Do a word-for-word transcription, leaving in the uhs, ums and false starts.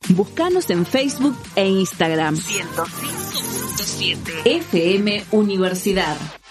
Búscanos en Facebook e Instagram. ciento cinco punto siete F M Universidad.